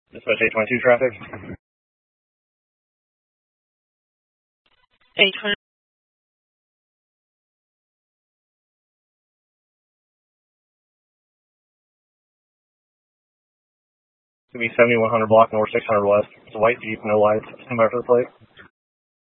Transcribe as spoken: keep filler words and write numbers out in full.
Dispatch eight twenty-two traffic. eight twenty. Could be seventy-one hundred block north, six hundred west. It's a white Jeep, no lights. Stand by for the plate.